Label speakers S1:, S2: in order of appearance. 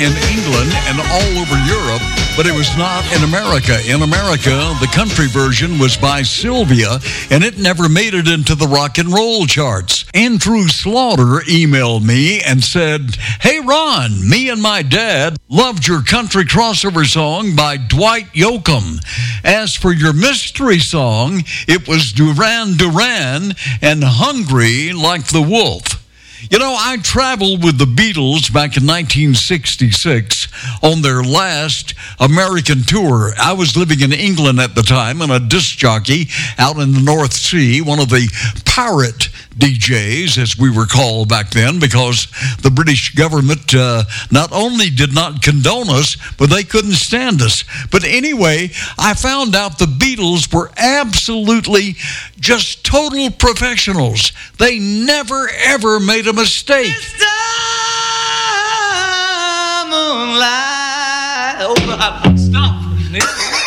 S1: in England and all over Europe, but it was not in America. In America, the country version was by Sylvia, and it never made it into the rock and roll charts. Andrew Slaughter emailed me and said, "Hey Ron, me and my dad loved your country crossover song by Dwight Yoakam. As for your mystery song, it was Duran Duran and Hungry Like the Wolf." You know, I traveled with the Beatles back in 1966 on their last American tour. I was living in England at the time and a disc jockey out in the North Sea, one of the pirate DJs, as we were called back then, because the British government not only did not condone us, but they couldn't stand us. But anyway, I found out the Beatles were absolutely just total professionals. They never, ever made a mistake.
S2: Mr. Moonlight. Oh, stop.